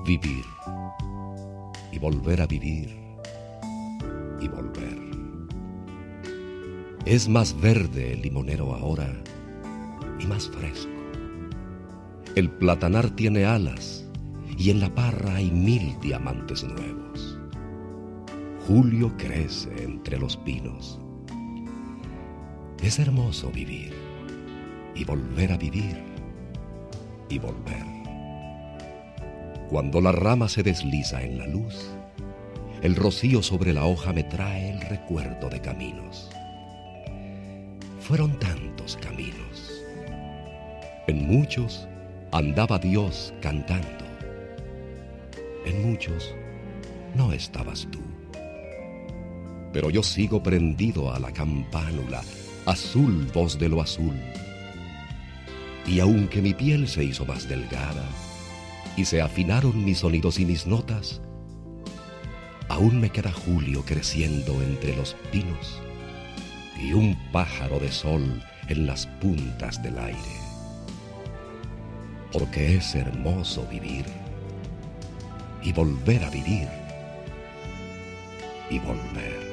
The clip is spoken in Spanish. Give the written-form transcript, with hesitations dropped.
Vivir y volver a vivir y volver. Es más verde el limonero ahora y más fresco. El platanar tiene alas y en la parra hay 1000 diamantes nuevos. Julio crece entre los pinos. Es hermoso vivir y volver a vivir y volver. Cuando la rama se desliza en la luz, el rocío sobre la hoja me trae el recuerdo de caminos. Fueron tantos caminos. En muchos andaba Dios cantando. En muchos no estabas tú. Pero yo sigo prendido a la campánula, azul voz de lo azul. Y aunque mi piel se hizo más delgada y se afinaron mis sonidos y mis notas, aún me queda Julio creciendo entre los pinos y un pájaro de sol en las puntas del aire. Porque es hermoso vivir y volver a vivir y volver.